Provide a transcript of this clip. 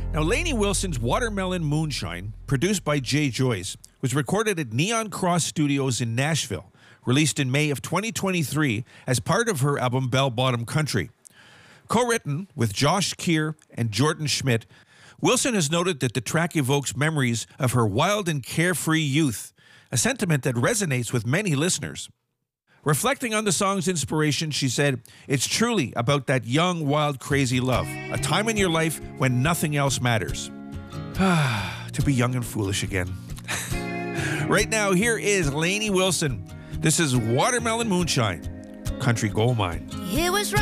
Now, Lainey Wilson's Watermelon Moonshine, produced by Jay Joyce, was recorded at Neon Cross Studios in Nashville, released in May of 2023 as part of her album Bell Bottom Country. Co-written with Josh Keir and Jordan Schmidt, Wilson has noted that the track evokes memories of her wild and carefree youth, a sentiment that resonates with many listeners. Reflecting on the song's inspiration, she said, "It's truly about that young, wild, crazy love, a time in your life when nothing else matters." To be young and foolish again. Right now, here is Lainey Wilson. This is Watermelon Moonshine, Country Gold Mine. It was